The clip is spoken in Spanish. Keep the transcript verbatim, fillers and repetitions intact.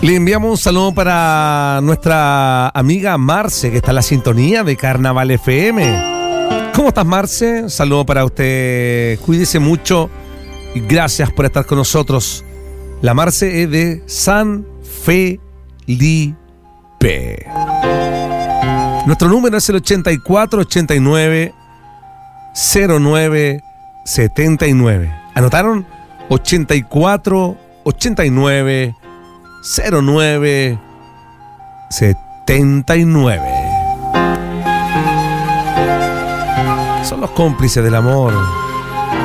Le enviamos un saludo para nuestra amiga Marce, que está en la sintonía de Carnaval F M. ¿Cómo estás, Marce? Un saludo para usted. Cuídese mucho y gracias por estar con nosotros. La Marce es de San Felipe. Nuestro número es el ochenta y cuatro ochenta y nueve cero nueve setenta y nueve. ¿Anotaron? ochenta y cuatro ochenta y nueve cero nueve setenta y nueve. Son los cómplices del amor.